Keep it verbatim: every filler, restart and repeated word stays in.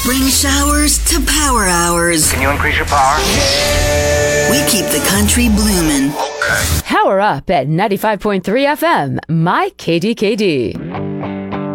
Bring showers to power hours. Can you increase your power? We keep the country blooming. Okay. Power up at ninety-five point three F M, My K D K D.